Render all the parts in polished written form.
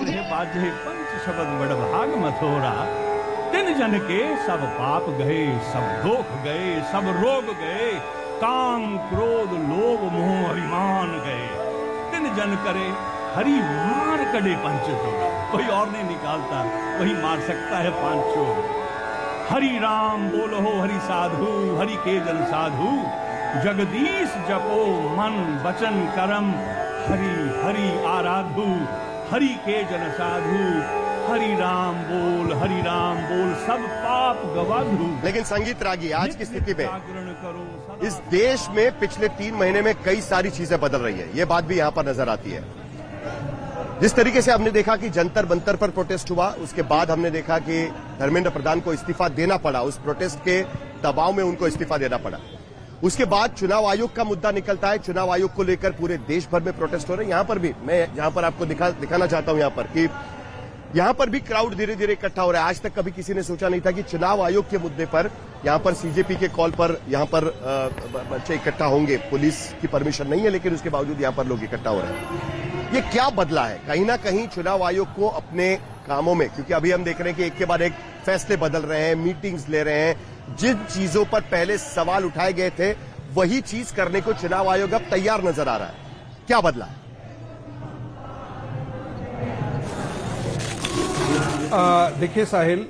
बाबू जी। बाजे पंच शब्द बड़भाग मथोरा, तिन जन के सब पाप गए, सब दोख गए, सब रोग गए, काम क्रोध लोभ मोह अभिमान गए। तिन जन करे हरि मार कड़े पंच तोड़ा, कोई और नहीं निकालता, वही मार सकता है पांचों। हरि राम बोलो हरि साधु, हरि के जन साधु, जगदीश जपो मन वचन कर्म, हरि हरि आराधु, हरि के जन साधु, हरि राम बोल सब पाप गवाधु। लेकिन संगीत रागी, आज की स्थिति में इस देश में पिछले 3 महीने में कई सारी चीजें बदल रही है, ये बात भी यहां पर नजर आती है। जिस तरीके से हमने देखा कि जंतर मंतर पर प्रोटेस्ट हुआ, उसके बाद हमने देखा कि धर्मेंद्र प्रधान को इस्तीफा देना पड़ा, उस प्रोटेस्ट के दबाव में उनको इस्तीफा देना पड़ा। उसके बाद चुनाव आयोग का मुद्दा निकलता है, चुनाव आयोग को लेकर पूरे देश भर में प्रोटेस्ट हो रहे हैं। यहां पर भी मैं यहां पर आपको दिखाना चाहता हूं यहां पर कि यहां पर भी क्राउड धीरे धीरे इकट्ठा हो रहा है। आज तक कभी किसी ने सोचा नहीं था कि चुनाव आयोग के मुद्दे पर यहां पर सीजेपी के कॉल पर यहां पर बच्चे इकट्ठा होंगे। पुलिस की परमिशन नहीं है, लेकिन उसके बावजूद यहां पर लोग इकट्ठा हो रहे हैं। ये क्या बदला है? कहीं ना कहीं चुनाव आयोग को अपने कामों में, क्योंकि अभी हम देख रहे हैं कि एक के बाद एक फैसले बदल रहे हैं, मीटिंग्स ले रहे हैं, जिन चीजों पर पहले सवाल उठाए गए थे वही चीज करने को चुनाव आयोग अब तैयार नजर आ रहा है। क्या बदला है? देखिए साहिल,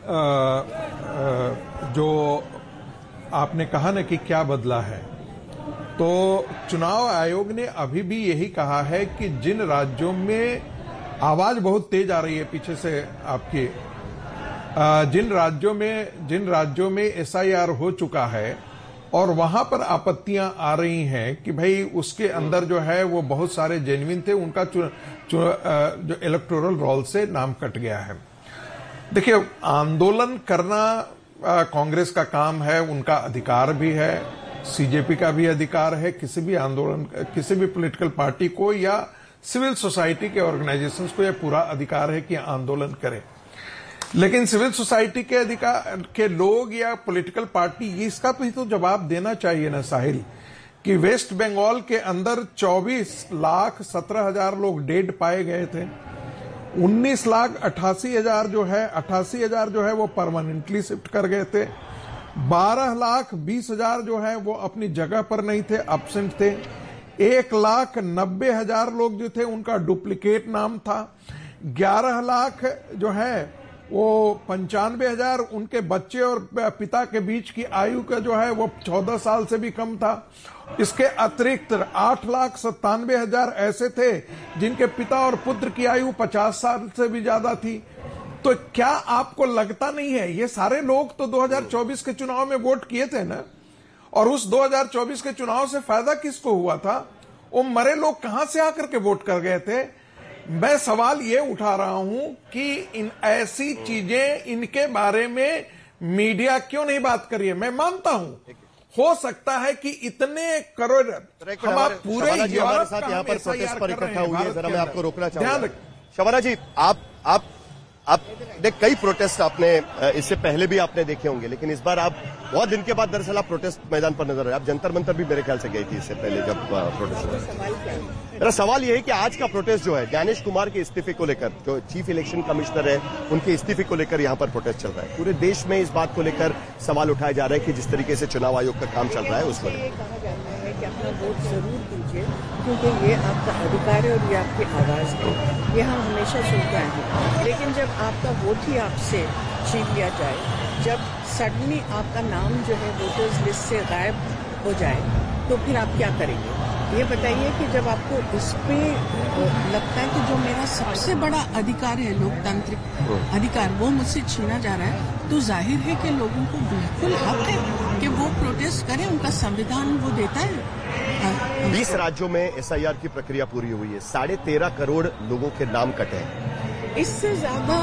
जो आपने कहा ना कि क्या बदला है, तो चुनाव आयोग ने अभी भी यही कहा है कि जिन राज्यों में आवाज बहुत तेज आ रही है पीछे से आपकी, जिन राज्यों में एसआईआर हो चुका है और वहां पर आपत्तियां आ रही हैं कि भाई उसके अंदर जो है वो बहुत सारे जेन्युइन थे, उनका जो इलेक्टोरल रोल से नाम कट गया है। देखिए, आंदोलन करना कांग्रेस का काम है, उनका अधिकार भी है, सीजेपी का भी अधिकार है, किसी भी आंदोलन, किसी भी पॉलिटिकल पार्टी को या सिविल सोसाइटी के ऑर्गेनाइजेशंस को यह पूरा अधिकार है कि आंदोलन करें। लेकिन सिविल सोसाइटी के अधिकार के लोग या पॉलिटिकल पार्टी, इसका भी तो जवाब देना चाहिए ना साहिल, कि वेस्ट बंगाल के अंदर 24,17,000 लोग डेड पाए गए थे, 19,88,000 जो है वो परमानेंटली शिफ्ट कर गए थे, 12,20,000 जो है वो अपनी जगह पर नहीं थे, एब्सेंट थे, 1,90,000 लोग जो थे उनका डुप्लीकेट नाम था, 11 लाख जो है वो 95,000 उनके बच्चे और पिता के बीच की आयु का जो है वो 14 साल से भी कम था। इसके अतिरिक्त 8,97,000 ऐसे थे जिनके पिता और पुत्र की आयु 50 साल से भी ज्यादा थी। तो क्या आपको लगता नहीं है ये सारे लोग तो 2024 के चुनाव में वोट किए थे ना, और उस 2024 के चुनाव से फायदा किसको हुआ था? वो मरे लोग कहां से आकर के वोट कर गए थे? मैं सवाल ये उठा रहा हूं कि इन ऐसी चीजें, इनके बारे में मीडिया क्यों नहीं बात करी है? मैं मानता हूं हो सकता है कि इतने करोड़ हम आप पूरे हमारे साथ यहाँ पर प्रोटेस्ट पर इकट्ठा हुई है, जरा मैं आपको रोकना चाहूंगा। शबाना जी, आप देख, कई प्रोटेस्ट आपने इससे पहले भी आपने देखे होंगे, लेकिन इस बार आप बहुत दिन के बाद दरअसल आप प्रोटेस्ट मैदान पर नजर आए। आप जंतर मंतर भी मेरे ख्याल से गई थी इससे पहले जब प्रोटेस्ट हुआ। मेरा सवाल यह है कि आज का प्रोटेस्ट जो है ज्ञानेश कुमार के इस्तीफे को लेकर, जो चीफ इलेक्शन कमिश्नर है उनके इस्तीफे को लेकर यहाँ पर प्रोटेस्ट चल रहा है। पूरे देश में इस बात को लेकर सवाल उठाए जा रहे हैं कि जिस तरीके से चुनाव आयोग का काम चल रहा है उसको कि अपना वोट जरूर दीजिए, क्योंकि ये आपका अधिकार है और ये आपकी आवाज है, ये हम हमेशा सुनते आए हैं। लेकिन जब आपका वोट ही आपसे छीन लिया जाए, जब सडनली आपका नाम जो है वोटर्स लिस्ट से गायब हो जाए, तो फिर आप क्या करेंगे? ये बताइए कि जब आपको इस पे लगता है कि जो मेरा सबसे बड़ा अधिकार है, लोकतांत्रिक अधिकार, वो मुझसे छीना जा रहा है, तो जाहिर है कि लोगों को बिल्कुल हक है कि वो प्रोटेस्ट करें, उनका संविधान वो देता है। 20 राज्यों में एसआईआर की प्रक्रिया पूरी हुई है, 13.5 करोड़ लोगों के नाम कटे हैं। इससे ज्यादा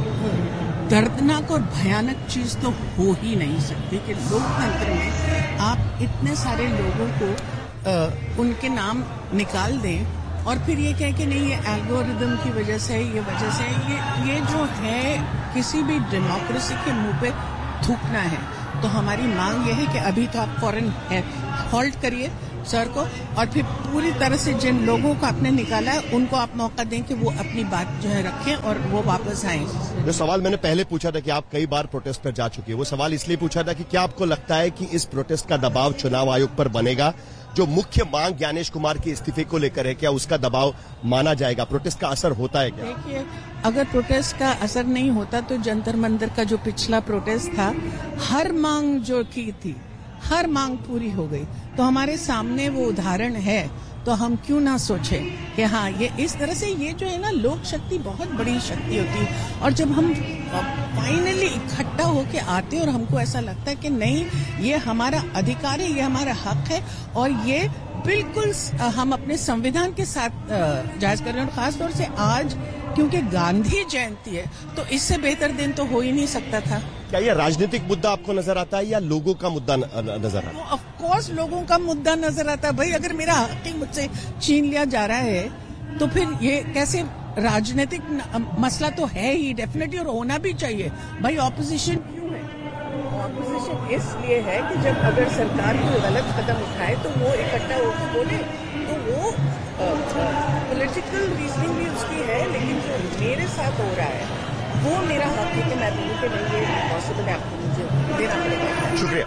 दर्दनाक और भयानक चीज तो हो ही नहीं सकती कि लोकतंत्र में आप इतने सारे लोगों को उनके नाम निकाल दें और फिर ये कहें कि नहीं, ये एल्गोरिदम की वजह से, ये वजह से, ये जो है किसी भी डेमोक्रेसी के मुंह पे थूकना है। तो हमारी मांग ये है कि अभी तो आप फौरन हॉल्ट करिए, सर को, और फिर पूरी तरह से जिन लोगों को आपने निकाला है उनको आप मौका दें कि वो अपनी बात जो है रखें और वो वापस आएं। जो सवाल मैंने पहले पूछा था कि आप कई बार प्रोटेस्ट पर जा चुकी है, वो सवाल इसलिए पूछा था कि क्या आपको लगता है कि इस प्रोटेस्ट का दबाव चुनाव आयोग पर बनेगा? जो मुख्य मांग ज्ञानेश कुमार के इस्तीफे को लेकर है, क्या उसका दबाव माना जाएगा? प्रोटेस्ट का असर होता है क्या? देखिए, अगर प्रोटेस्ट का असर नहीं होता तो जंतर मंतर का जो पिछला प्रोटेस्ट था, हर मांग जो की थी, हर मांग पूरी हो गई। तो हमारे सामने वो उदाहरण है, तो हम क्यों ना सोचें कि हाँ, ये इस तरह से ये जो है ना, लोक शक्ति बहुत बड़ी शक्ति होती है। और जब हम फाइनली इकट्ठा होके आते हैं और हमको ऐसा लगता है कि नहीं, ये हमारा अधिकार है, ये हमारा हक है, और ये बिल्कुल हम अपने संविधान के साथ जायज कर रहे हैं। और खासतौर से आज क्योंकि गांधी जयंती है, तो इससे बेहतर दिन तो हो ही नहीं सकता था। क्या ये राजनीतिक मुद्दा आपको नजर आता है या लोगों का मुद्दा नजर आता है? ऑफ कोर्स लोगों का मुद्दा नजर आता है। भाई, अगर मेरा हक ही मुझसे छीन लिया जा रहा है तो फिर ये कैसे? राजनीतिक मसला तो है ही डेफिनेटली, और होना भी चाहिए। भाई, ऑपोजिशन क्यों है? ऑपोजिशन इसलिए है कि जब अगर सरकार कोई गलत कदम उठाए तो वो इकट्ठा होकर बोले, तो वो पॉलिटिकल रीजनिंग भी उसकी है। लेकिन जो मेरे साथ हो रहा है वो मेरा हक है कि मैं बोलूँ कि नहीं, ये पॉसिबल है, आपको मुझे देना पड़ेगा। शुक्रिया।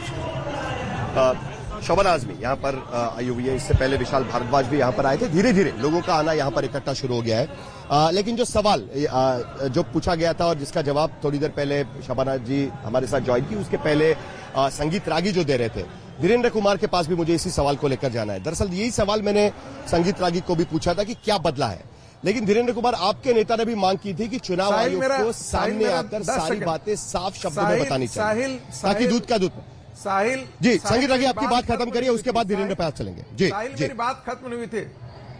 शोभना आजमी यहाँ पर आई हुई है। इससे पहले विशाल भारद्वाज भी यहाँ पर आए थे। धीरे धीरे लोगों का आना यहाँ पर इकट्ठा शुरू हो गया है। लेकिन जो सवाल जो पूछा गया था और जिसका जवाब थोड़ी देर पहले शोभना जी हमारे साथ ज्वाइन की, उसके पहले संगीत रागी जो दे रहे थे, धीरेन्द्र कुमार के पास भी मुझे इसी सवाल को लेकर जाना है। दरअसल यही सवाल मैंने संगीत रागी को भी पूछा था कि क्या बदला है। लेकिन धीरेन्द्र कुमार, आपके नेता ने भी मांग की थी कि चुनाव आयोग को सामने आकर सारी बातें साफ शब्दों में बतानी चाहिए, ताकि दूध का दूध। साहिल जी, संगीत रागी, आपकी बात खत्म करिए, उसके बाद धीरेन्द्र पे आप चलेंगे। जी, मेरी बात खत्म नहीं हुई थी।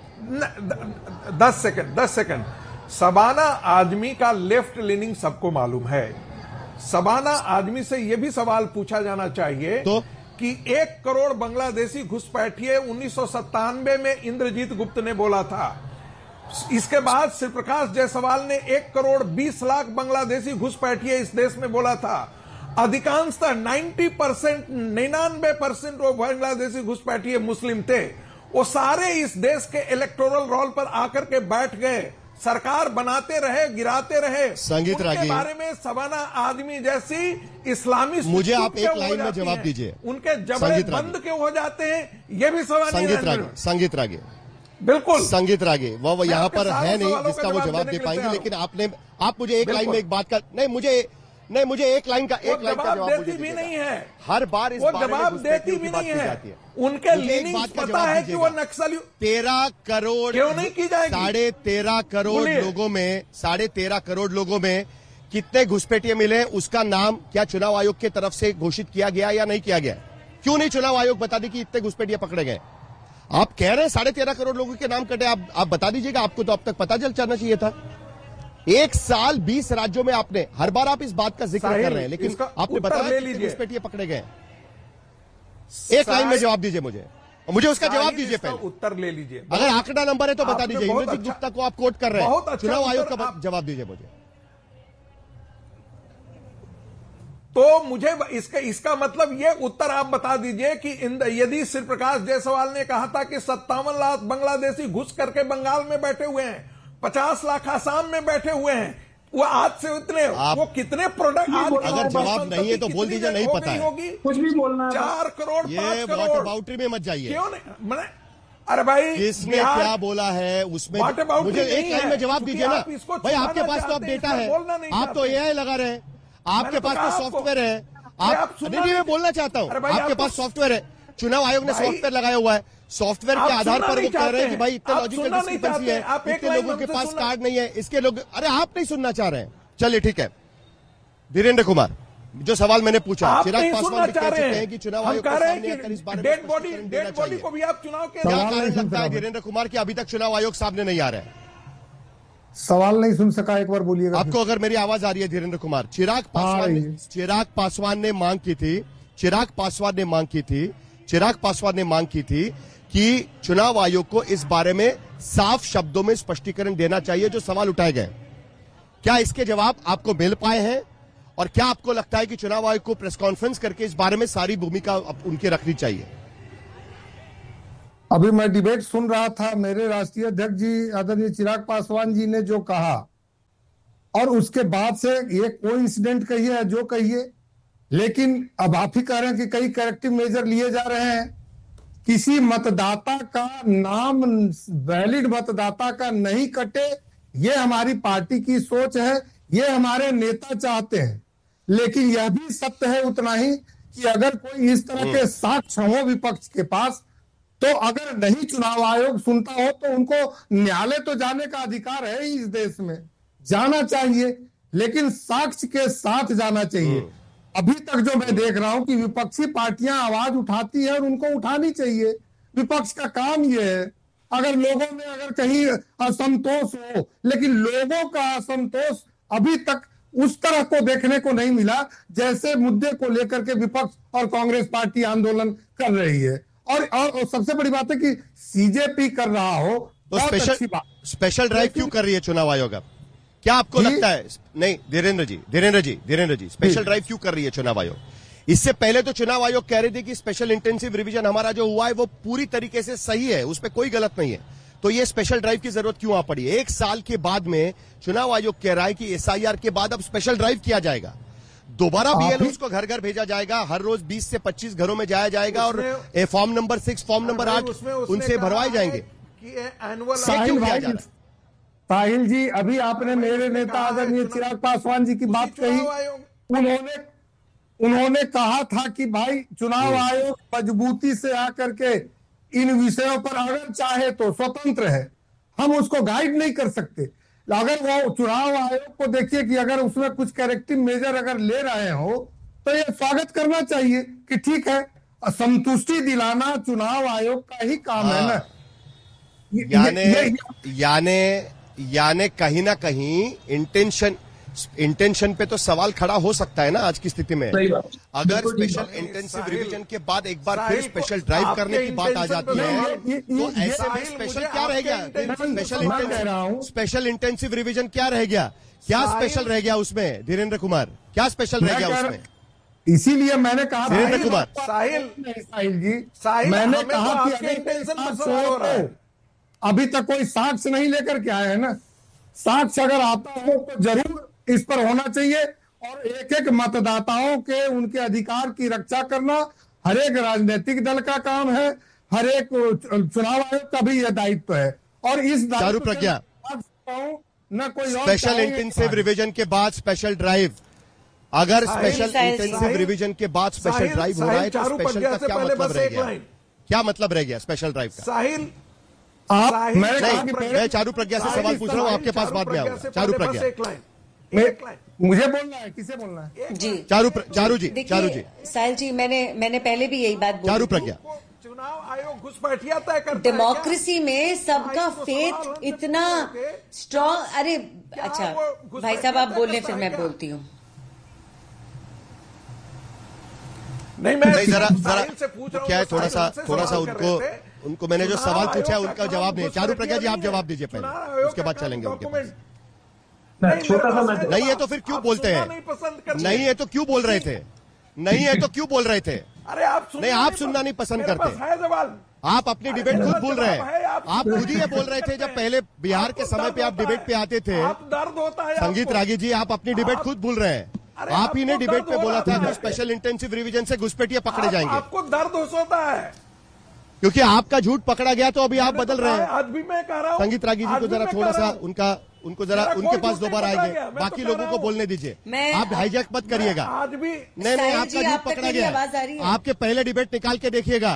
10 सेकंड। शबाना आजमी का लेफ्ट लीनिंग सबको मालूम है। शबाना आजमी से यह भी सवाल पूछा जाना चाहिए तो कि 1 करोड़ बांग्लादेशी घुसपैठिए 1997 में इंद्रजीत गुप्त ने बोला था। इसके बाद श्री प्रकाश जायसवाल ने 1 करोड़ 20 लाख बांग्लादेशी घुसपैठिए इस देश में बोला था। अधिकांशतः 99% वो बांग्लादेशी घुसपैठिए मुस्लिम थे। वो सारे इस देश के इलेक्टोरल रोल पर आकर के बैठ गए, सरकार बनाते रहे, गिराते रहे। संगीत रागी, उनके बारे में शबाना आदमी जैसी इस्लामी, मुझे आप एक लाइन में जवाब दीजिए। उनके जबड़े बंद क्यों हो जाते हैं, ये भी सवाल। संगीत रागी, बिल्कुल संगीत रागी, वो यहाँ पर है नहीं जिसका वो जवाब दे पाएंगे। लेकिन आप मुझे एक लाइन में एक बात का मुझे एक लाइन का जवाब देती भी नहीं है। हर बार इस बारे में जवाब देती भी नहीं है। उनके लीनिंग्स पता है कि वो नक्सली। 13 करोड़ क्यों नहीं की जाएगी? 13.5 करोड़ लोगों में 13.5 करोड़ लोगों में कितने घुसपैठिए मिले, उसका नाम क्या चुनाव आयोग की तरफ से घोषित किया गया या नहीं किया गया? क्यों नहीं चुनाव आयोग बता दी कि इतने घुसपैठिए पकड़े गए? आप कह रहे हैं 13.5 करोड़ लोगों के नाम कटे, आप बता दीजिएगा। आपको तो अब तक पता चल जाना चाहिए था। 1 साल 20 राज्यों में आपने, हर बार आप इस बात का जिक्र कर रहे हैं, लेकिन आपने बताया कि घुसपैठिए पकड़े गए। एक लाइन में जवाब दीजिए मुझे उसका जवाब दीजिए। पहले उत्तर ले लीजिए। अगर आंकड़ा नंबर है तो बता दीजिए। इंद्रजीत गुप्ता को आप कोट कर रहे हैं, चुनाव आयोग का जवाब दीजिए मुझे। तो मुझे इसका मतलब ये उत्तर आप बता दीजिए कि यदि श्री प्रकाश जायसवाल ने कहा था कि 57 लाख बांग्लादेशी घुस करके बंगाल में बैठे हुए हैं, 50 लाख आसाम में बैठे हुए हैं, वो आज से इतने वो कितने प्रोडक्ट, अगर जवाब नहीं है तो बोल दीजिए नहीं पता है, कुछ भी बोलना। 4 करोड़ 5 करोड़ वाटर बाउंड्री में मत जाइए। क्यों नहीं? अरे भाई, किसने क्या बोला है उसमें मुझे एक लाइन में जवाब दीजिए ना भाई। आपके पास तो अब डेटा है, आप तो एआई लगा रहे हैं, आपके पास तो सॉफ्टवेयर है। आप नहीं, मैं बोलना चाहता हूं, आपके पास सॉफ्टवेयर है, चुनाव आयोग ने सॉफ्टवेयर लगाया हुआ है। सॉफ्टवेयर के आधार पर वो कह रहे हैं कि भाई इतने लॉजिकल डिस्क्रिपेंसी है, इतने लोगों के पास कार्ड नहीं है, इसके लोग। अरे आप नहीं सुनना चाह रहे हैं, चलिए ठीक है। धीरेन्द्र कुमार, जो सवाल मैंने पूछा, चिराग पासवान भी कह चुके हैं कि चुनाव आयोग को सामने आकर इस बारे में डेड बॉडी को भी आप चुनाव के, क्या कारण लगता है धीरेन्द्र कुमार की अभी तक चुनाव आयोग सामने नहीं आ रहा है? सवाल नहीं सुन सका, एक बार बोलिएगा। आपको अगर मेरी आवाज आ रही है धीरेन्द्र कुमार, चिराग पासवान ने मांग की थी कि चुनाव आयोग को इस बारे में साफ शब्दों में स्पष्टीकरण देना चाहिए जो सवाल उठाए गए। क्या इसके जवाब आपको मिल पाए हैं? और क्या आपको लगता है कि चुनाव आयोग को प्रेस कॉन्फ्रेंस करके इस बारे में सारी भूमिका उनकी रखनी चाहिए? अभी मैं डिबेट सुन रहा था, मेरे राष्ट्रीय अध्यक्ष जी आदरणीय चिराग पासवान जी ने जो कहा, और उसके बाद से ये कोई इंसिडेंट कहिए या जो कहिए, लेकिन अब आप ही कह रहे हैं कि कई करेक्टिव मेजर लिए जा रहे हैं। किसी मतदाता का नाम, वैलिड मतदाता का नहीं कटे, ये हमारी पार्टी की सोच है, ये हमारे नेता चाहते हैं। लेकिन यह भी सत्य है उतना ही कि अगर कोई इस तरह के साक्ष्य हो विपक्ष के पास, तो अगर नहीं चुनाव आयोग सुनता हो तो उनको न्यायालय तो जाने का अधिकार है ही, इस देश में जाना चाहिए, लेकिन साक्ष्य के साथ जाना चाहिए। अभी तक जो मैं देख रहा हूं कि विपक्षी पार्टियां आवाज उठाती है और उनको उठानी चाहिए, विपक्ष का काम ये है। अगर लोगों में अगर कहीं असंतोष हो, लेकिन लोगों का असंतोष अभी तक उस तरह को देखने को नहीं मिला जैसे मुद्दे को लेकर के विपक्ष और कांग्रेस पार्टी आंदोलन कर रही है। और सबसे बड़ी बात है कि सीजेपी कर रहा हो तो स्पेशल ड्राइव क्यों कर रही है चुनाव आयोग? अब क्या आपको लगता है? नहीं, धीरेन्द्र जी, स्पेशल ड्राइव क्यों कर रही है चुनाव आयोग? इससे पहले तो चुनाव आयोग कह रही थी कि स्पेशल इंटेंसिव रिवीजन हमारा जो हुआ है वो पूरी तरीके से सही है, उस पर कोई गलत नहीं है, तो ये स्पेशल ड्राइव की जरूरत क्यों आ पड़ी है? 1 साल के बाद में चुनाव आयोग कह रहा है कि एसआईआर के बाद अब स्पेशल ड्राइव किया जाएगा, दोबारा बीएलओ को घर घर भेजा जाएगा, हर रोज 20 से 25 घरों में जाया जाएगा और फॉर्म नंबर 6, फॉर्म नंबर 8 उनसे भरवाए जाएंगे। साहिल जी, अभी आपने मेरे नेता आदरणीय चिराग पासवान जी की बात कही, उन्होंने कहा था कि भाई चुनाव आयोग मजबूती से आकर के इन विषयों पर अगर चाहे तो स्वतंत्र है, हम उसको गाइड नहीं कर सकते। अगर वो चुनाव आयोग को देखिए कि अगर उसमें कुछ करेक्टिव मेजर अगर ले रहे हो तो ये स्वागत करना चाहिए कि ठीक है, संतुष्टि दिलाना चुनाव आयोग का ही काम है ना। यानी कहीं ना कहीं इंटेंशन पे तो सवाल खड़ा हो सकता है ना आज की स्थिति में। अगर स्पेशल इंटेंसिव रिवीजन के बाद एक बार फिर स्पेशल ड्राइव करने की बात आ जाती है तो ऐसे में स्पेशल क्या रह गया? स्पेशल इंटेंसिव रिवीजन क्या रह गया? क्या स्पेशल रह गया उसमें धीरेन्द्र कुमार? क्या स्पेशल रह गया उसमें? इसीलिए मैंने कहा धीरेन्द्र कुमार, साहिल जी, मैंने कहा कि अभी तक कोई साक्ष्य नहीं लेकर के आए हैं ना, साक्ष्य अगर आता हो तो जरूर इस पर होना चाहिए। और एक एक मतदाताओं के उनके अधिकार की रक्षा करना हर एक राजनीतिक दल का काम है, हर एक चुनाव आयोग का भी यह दायित्व है। और इस चारू प्रज्ञा, न कोई स्पेशल इंटेंसिव रिवीजन के बाद स्पेशल ड्राइव, अगर स्पेशल इंटेंसिव रिवीजन के बाद स्पेशल ड्राइव हो रहा है तो स्पेशल का क्या मतलब रह गया? क्या मतलब रह गया स्पेशल ड्राइव का? साहिल, मैं चारू प्रज्ञा से सवाल पूछ रहा हूँ, आपके पास बाद में आऊंगा। चारू प्रज्ञा, मुझे बोलना है, किसे बोलना है? जी चारू जी साहिल जी, मैंने पहले भी यही बात बोली। चारू प्रज्ञा, चुनाव आयोग घुसपैठिया तय करता है। डेमोक्रेसी में सबका फेथ इतना स्ट्रांग। अरे अच्छा भाई साहब, आप बोल लें फिर मैं बोलती हूँ। नहीं, जरा क्या है, थोड़ा सा उनको मैंने जो सवाल पूछा है उनका जवाब नहीं है। चारू प्रज्ञा जी, आप जवाब दीजिए पहले, उसके बाद चलेंगे उनके पास। नहीं है तो फिर क्यों बोलते हैं? नहीं है तो क्यों बोल रहे थे? नहीं है तो क्यों बोल रहे थे? अरे आप सुनना नहीं पसंद करते, आप अपनी डिबेट खुद भूल रहे हैं। आप खुद ही ये बोल रहे थे जब पहले बिहार के समय पे आप डिबेट पे आते थे, दर्द होता है संगीत रागी जी, आप अपनी डिबेट खुद भूल रहे हैं। आप ही ने डिबेट पे बोला था कि स्पेशल इंटेंसिव रिवीजन से घुसपैठिए पकड़े जाएंगे। आपको दर्द होता है क्योंकि आपका झूठ पकड़ा गया तो अभी आप बदल रहे हैं। आज भी मैं कह रहा हूं, संगीत रागी जी को जरा थोड़ा सा उनको जरा उनके पास दोबारा आएंगे, बाकी लोगों को बोलने दीजिए। आप हाईजैक मत करिएगा। आज भी नहीं, आपका झूठ पकड़ा गया। आपके पहले डिबेट निकाल के देखिएगा।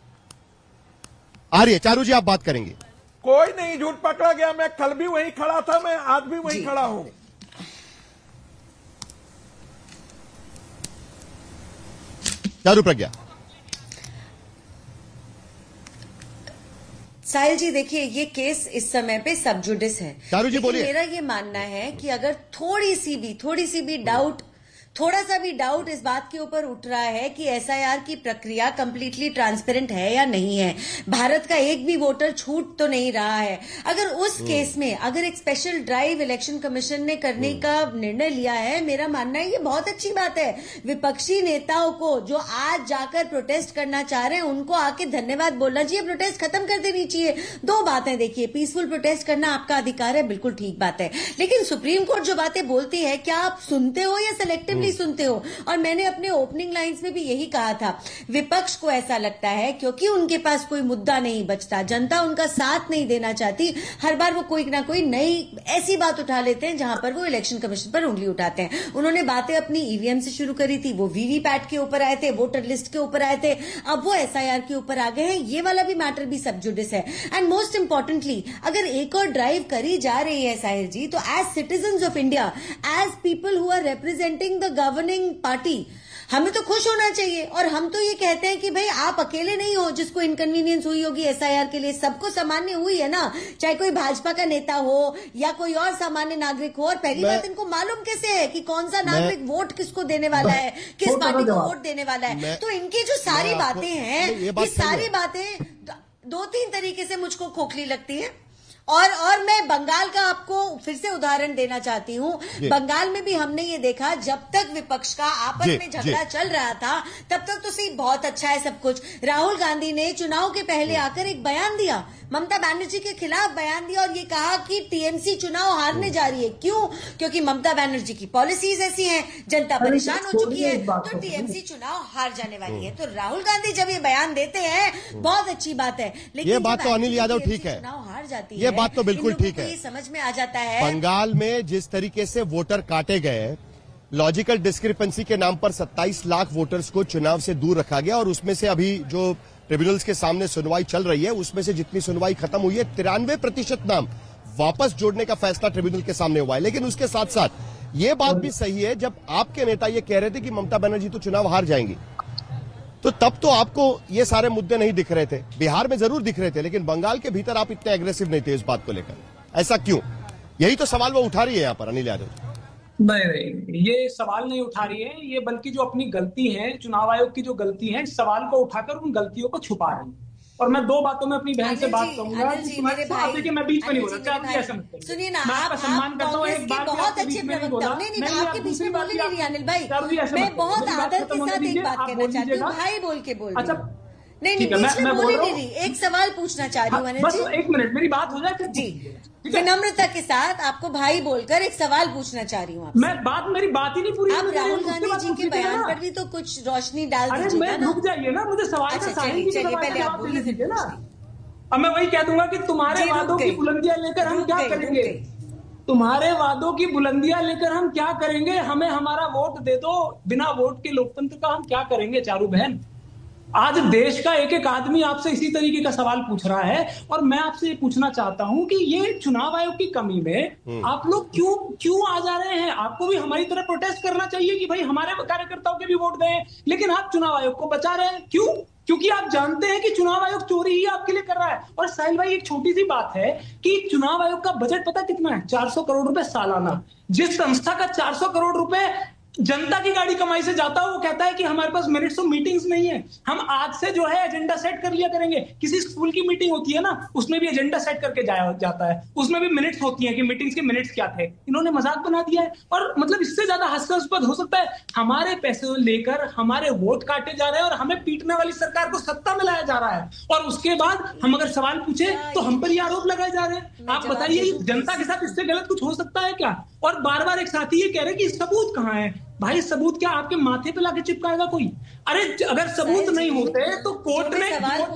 आ रही है चारू जी, आप बात करेंगे। कोई नहीं झूठ पकड़ा गया, मैं कल भी वहीं खड़ा था, मैं आज भी वहीं खड़ा हूं। चारू प्रज्ञा, साहिल जी देखिए, ये केस इस समय पे सब जुडिस है। चारू जी बोलिए। मेरा ये मानना है कि अगर थोड़ी सी भी डाउट थोड़ा सा भी डाउट इस बात के ऊपर उठ रहा है कि एसआईआर की प्रक्रिया कंप्लीटली ट्रांसपेरेंट है या नहीं है। भारत का एक भी वोटर छूट तो नहीं रहा है। अगर उस केस में अगर एक स्पेशल ड्राइव इलेक्शन कमीशन ने करने का निर्णय लिया है, मेरा मानना है ये बहुत अच्छी बात है। विपक्षी नेताओं को जो आज जाकर प्रोटेस्ट करना चाह रहे हैं उनको आके धन्यवाद बोलना चाहिए, प्रोटेस्ट खत्म कर देनी चाहिए। दो बातें देखिए, पीसफुल प्रोटेस्ट करना आपका अधिकार है, बिल्कुल ठीक बात है, लेकिन सुप्रीम कोर्ट जो बातें बोलती है क्या आप सुनते हो या सिलेक्टिवली सुनते हो? और मैंने अपने ओपनिंग लाइंस में भी यही कहा था, विपक्ष को ऐसा लगता है क्योंकि उनके पास कोई मुद्दा नहीं बचता, जनता उनका साथ नहीं देना चाहती, हर बार वो कोई ना कोई नई ऐसी बात उठा लेते हैं जहां पर वो इलेक्शन कमीशन पर उंगली उठाते हैं। उन्होंने बातें अपनी ईवीएम से शुरू करी थी, वो वीवीपैट के ऊपर आए थे, वोटर लिस्ट के ऊपर आए थे, अब वो एसआईआर के ऊपर आ गए हैं। ये वाला भी मैटर भी सब जुडिस है। एंड मोस्ट इंपॉर्टेंटली, अगर एक और ड्राइव करी जा रही है साहिर जी, तो as citizens of India, as people who are representing the governing party, हमें तो खुश होना चाहिए। और हम तो ये कहते हैं कि भाई आप अकेले नहीं हो जिसको इनकन्वीनियंस हुई होगी एसआईआर के लिए, सबको सामान्य हुई है ना, चाहे कोई भाजपा का नेता हो या कोई और सामान्य नागरिक हो। और पहली बात, इनको मालूम कैसे है कि कौन सा नागरिक वोट किसको देने वाला है, किस पार्टी को वोट देने वाला है। तो इनकी जो सारी बातें हैं, ये सारी बातें दो तीन तरीके से मुझको खोखली लगती है। और मैं बंगाल का आपको फिर से उदाहरण देना चाहती हूँ। बंगाल में भी हमने ये देखा, जब तक विपक्ष का आपस में झगड़ा चल रहा था तब तक तो सही बहुत अच्छा है सब कुछ। राहुल गांधी ने चुनाव के पहले आकर एक बयान दिया, ममता बनर्जी के खिलाफ बयान दिया और ये कहा कि टीएमसी चुनाव हारने जा रही है। क्यों? क्योंकि ममता बनर्जी की पॉलिसीज ऐसी हैं, जनता परेशान हो चुकी है, तो टीएमसी चुनाव हार जाने वाली है। तो राहुल गांधी जब ये बयान देते हैं बहुत अच्छी बात है, लेकिन ये बात तो अनिल यादव ठीक है, चुनाव हार जाती है, ये बात तो बिल्कुल ठीक है। समझ में आ जाता है बंगाल में जिस तरीके से वोटर काटे गए, लॉजिकल डिस्क्रिपेंसी के नाम पर 27 लाख वोटर्स को चुनाव से दूर रखा गया, और उसमें से अभी जो ट्रिब्यूनल्स के सामने सुनवाई चल रही है उसमें से जितनी सुनवाई खत्म हुई है 93% नाम वापस जोड़ने का फैसला ट्रिब्यूनल के सामने हुआ है। लेकिन उसके साथ साथ ये बात भी सही है, जब आपके नेता ये कह रहे थे कि ममता बनर्जी तो चुनाव हार जाएंगी, तो तब तो आपको ये सारे मुद्दे नहीं दिख रहे थे। बिहार में जरूर दिख रहे थे, लेकिन बंगाल के भीतर आप इतने एग्रेसिव नहीं थे इस बात को लेकर। ऐसा क्यों? यही तो सवाल वो उठा रही है यहाँ पर अनिल यादव। नहीं, ये सवाल नहीं उठा रही है, ये बल्कि जो अपनी गलती है, चुनाव आयोग की जो गलती है, इस सवाल को उठाकर उन गलतियों को छुपा रही है। और मैं दो बातों में अपनी बहन से बात करूंगा कि तुम्हारे साथ कि मैं बीच में नहीं बोल रहा, आप ऐसा मत करिए। सुनिए ना, मैं आपका सम्मान करता हूँ, एक बार बहुत अच्छे प्रवक्ता, नहीं आपके बीच में बोले नहीं अनिल भाई, मैं बहुत आदर के साथ एक बात कहना चाहती हूँ, भाई बोल के बोल रही हूँ। नहीं बीच में बोले नहीं, एक सवाल पूछना चाह रही हूँ अनिल जी। एक मिनट, मेरी बात हो जाए जी, विनम्रता के साथ आपको भाई बोलकर एक सवाल पूछना चाह रही हूँ। मेरी बात ही नहीं पूरी। आप राहुल गांधी जी के बयान पर भी तो कुछ रोशनी डाल दीजिएगा ना। रुक जाइए ना, मुझे सवाल का चलिए पहले आप बोल दीजिए ना। अब मैं वही कह दूंगा कि तुम्हारे वादों की बुलंदियां लेकर हम क्या करेंगे, तुम्हारे वादों की बुलंदियां लेकर हम क्या करेंगे, हमें हमारा वोट दे दो, बिना वोट के लोकतंत्र का हम क्या करेंगे चारू बहन। आज देश का एक एक आदमी आपसे इसी तरीके का सवाल पूछ रहा है, और मैं आपसे ये पूछना चाहता हूं कि ये चुनाव आयोग की कमी में आप लोग क्यों आ जा रहे हैं। आपको भी हमारी तरह प्रोटेस्ट करना चाहिए कि भाई हमारे कार्यकर्ताओं के भी वोट दें, लेकिन आप चुनाव आयोग को बचा रहे हैं। क्यों? क्योंकि आप जानते हैं कि चुनाव आयोग चोरी ही आपके लिए कर रहा है। और साहिल भाई, एक छोटी सी बात है कि चुनाव आयोग का बजट पता कितना है? 400 करोड़ रुपए सालाना। जिस संस्था का 400 करोड़ रुपए जनता की गाड़ी कमाई से जाता है, वो कहता है कि हमारे पास मिनट्स ऑफ मीटिंग्स नहीं है, हम आज से जो है एजेंडा सेट कर लिया करेंगे। किसी स्कूल की मीटिंग होती है ना, उसमें भी एजेंडा सेट करके जाता है, उसमें भी मिनट्स होती हैं कि मीटिंग्स के मिनट्स क्या थे। इन्होंने मजाक बना दिया है। और मतलब इससे ज्यादा हास्यास्पद हो सकता है, हमारे पैसे लेकर हमारे वोट काटे जा रहे हैं और हमें पीटने वाली सरकार को सत्ता में लाया जा रहा है, और उसके बाद हम अगर सवाल पूछे तो हम पर ये आरोप लगाए जा रहे हैं। आप बताइए, जनता के साथ इससे गलत कुछ हो सकता है क्या? और बार बार एक साथी ये कह रहे हैं कि सबूत कहाँ है। भाई सबूत क्या आपके माथे पे लाके चिपकाएगा कोई? अरे अगर सबूत नहीं होते तो कोर्ट ने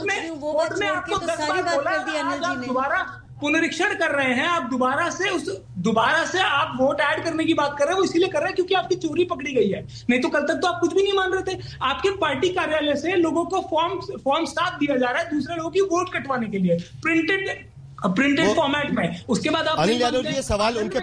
आपको 10 बार बोला, आप दोबारा पुनरीक्षण कर रहे हैं, आप दोबारा से आप वोट ऐड करने की बात कर रहे हैं। वो इसीलिए कर रहे हैं क्योंकि आपकी चोरी पकड़ी गई है, नहीं तो कल तक तो आप कुछ भी नहीं मान रहे थे। आपके पार्टी कार्यालय से लोगों को फॉर्म 7 दिया जा रहा है दूसरे लोगों की वोट कटवाने के लिए, प्रिंटेड फॉर्मेट में। उसके बाद अनिल यादव जी, ये सवाल उनके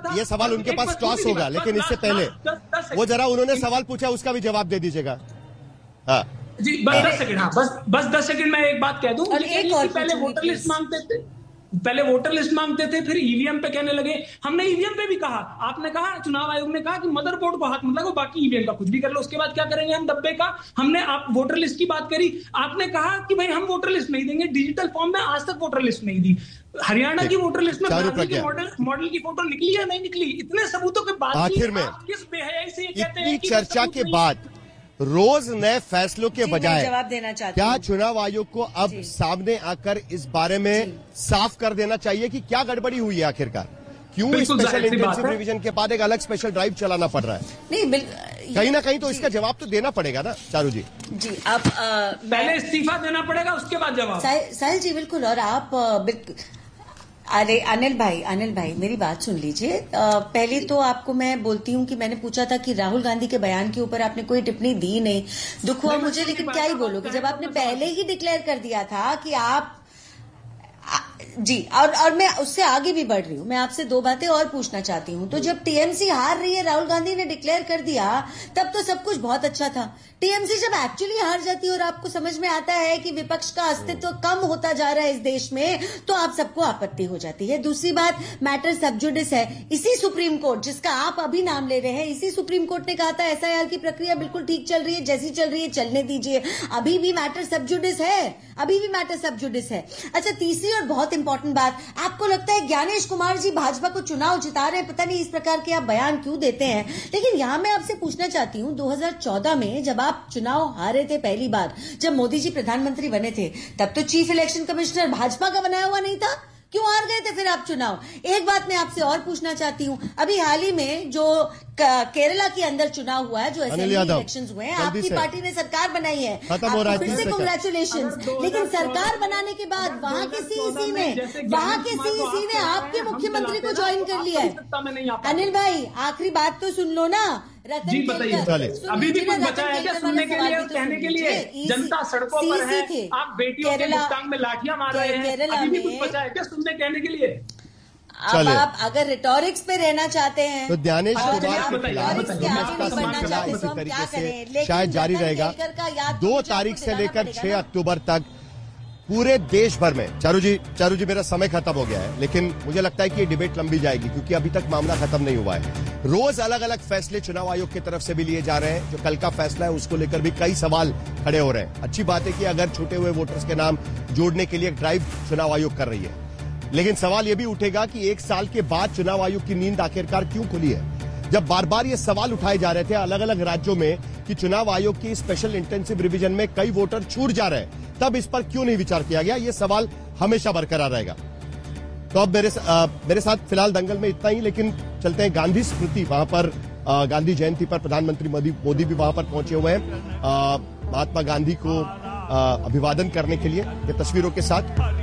पास टॉस होगा, लेकिन इससे पहले वो जरा उन्होंने सवाल पूछा, उसका भी जवाब दे दीजिएगा। हाँ जी, बस 10 सेकंड। हाँ, बस 10 सेकंड में एक बात कह दूं। पहले वोटर लिस्ट मांगते थे, पहले वोटर लिस्ट मांगते थे, फिर ईवीएम पे कहने लगे। हमने ईवीएम पे भी कहा, आपने कहा, चुनाव आयोग ने कहा कि मदरबोर्ड को हाथ मत लगाओ, बाकी ईवीएम का कुछ भी कर लो, उसके बाद क्या करेंगे हम डब्बे का। हमने आप वोटर लिस्ट की बात करी, आपने कहा कि भाई हम वोटर लिस्ट नहीं देंगे, डिजिटल फॉर्म में आज तक वोटर लिस्ट नहीं दी। हरियाणा की वोटर लिस्ट में मॉडल की फोटो निकली या नहीं निकली? इतने सबूतों के बाद आखिर में किस बेहयाई से ये कहते हैं इतनी कि चर्चा के बाद रोज नए फैसलों के बजाय जवाब देना चाहती क्या चुनाव आयोग को अब सामने आकर इस बारे में साफ कर देना चाहिए कि क्या गड़बड़ी हुई है आखिरकार? क्यों स्पेशल इंटेंसिव रिवीजन के बाद एक अलग स्पेशल ड्राइव चलाना पड़ रहा है? नहीं, कहीं ना कहीं तो इसका जवाब तो देना पड़ेगा ना चारू जी। जी, आप पहले इस्तीफा देना पड़ेगा, उसके बाद जवाब। साहिल जी बिल्कुल। और आप अरे अनिल भाई मेरी बात सुन लीजिए। पहले तो आपको मैं बोलती हूँ कि मैंने पूछा था कि राहुल गांधी के बयान के ऊपर आपने कोई टिप्पणी दी नहीं, दुख हुआ मुझे, लेकिन क्या ही बोलो कि जब आपने पहले ही डिक्लेयर कर दिया था कि आप जी, और मैं उससे आगे भी बढ़ रही हूँ। मैं आपसे दो बातें और पूछना चाहती हूँ। तो जब टीएमसी हार रही है, राहुल गांधी ने डिक्लेयर कर दिया, तब तो सब कुछ बहुत अच्छा था। टीएमसी जब एक्चुअली हार जाती है और आपको समझ में आता है कि विपक्ष का अस्तित्व कम होता जा रहा है इस देश में, तो आप सबको आपत्ति हो जाती है। दूसरी बात, मैटर सब जुडिस है। इसी सुप्रीम कोर्ट जिसका आप अभी नाम ले रहे हैं, इसी सुप्रीम कोर्ट ने कहा था एसआईआर की प्रक्रिया बिल्कुल ठीक चल रही है, जैसी चल रही है चलने दीजिए, अभी भी मैटर सब जुडिस है। अच्छा, तीसरी और बहुत इंपॉर्टेंट बात, आपको लगता है ज्ञानेश कुमार जी भाजपा को चुनाव जिता रहे हैं, पता नहीं इस प्रकार के आप बयान क्यों देते हैं। लेकिन यहां मैं आपसे पूछना चाहती हूं, 2014 में जब आप चुनाव हारे थे पहली बार, जब मोदी जी प्रधानमंत्री बने थे, तब तो चीफ इलेक्शन कमिश्नर भाजपा का बनाया हुआ नहीं था, क्यों हार गए थे फिर आप चुनाव? एक बात मैं आपसे और पूछना चाहती हूँ, अभी हाल ही में जो केरला के अंदर चुनाव हुआ है, जो असेंबली इलेक्शंस हुए हैं, आपकी पार्टी ने सरकार बनाई है, आपको फिर से कांग्रेचुलेशंस। लेकिन सरकार बनाने के बाद वहां के सीईसी ने आपके मुख्यमंत्री को ज्वाइन कर लिया है। अनिल भाई, आखिरी बात तो सुन लो ना। जी बताइए, अभी भी कुछ बचा है क्या सुनने के लिए और कहने के लिए? जनता सड़कों पर है, आप बेटियों के मुक्तांग में लाठियां मार रहे हैं, अभी भी कुछ बचा है क्या सुनने कहने के लिए? अब आप अगर रिटोरिक्स पे रहना चाहते हैं तो ज्ञानेश कुमार के खिलाफ से शायद जारी रहेगा। 2 तारीख से लेकर 6 अक्टूबर तक पूरे देश भर में। चारू जी मेरा समय खत्म हो गया है, लेकिन मुझे लगता है कि ये डिबेट लंबी जाएगी क्योंकि अभी तक मामला खत्म नहीं हुआ है। रोज अलग अलग फैसले चुनाव आयोग की तरफ से भी लिए जा रहे हैं। जो कल का फैसला है उसको लेकर भी कई सवाल खड़े हो रहे हैं। अच्छी बात है कि अगर छूटे हुए वोटर्स के नाम जोड़ने के लिए ड्राइव चुनाव आयोग कर रही है, लेकिन सवाल यह भी उठेगा कि 1 साल के बाद चुनाव आयोग की नींद आखिरकार क्यों खुली है? जब बार बार ये सवाल उठाए जा रहे थे अलग अलग राज्यों में कि चुनाव आयोग की स्पेशल इंटेंसिव रिवीजन में कई वोटर छूट जा रहे हैं, तब इस पर क्यों नहीं विचार किया गया? ये सवाल हमेशा बरकरार रहेगा। तो अब मेरे साथ फिलहाल दंगल में इतना ही, लेकिन चलते हैं गांधी स्मृति। वहां पर गांधी जयंती पर प्रधानमंत्री मोदी भी वहां पर पहुंचे हुए हैं महात्मा गांधी को अभिवादन करने के लिए, ये तस्वीरों के साथ।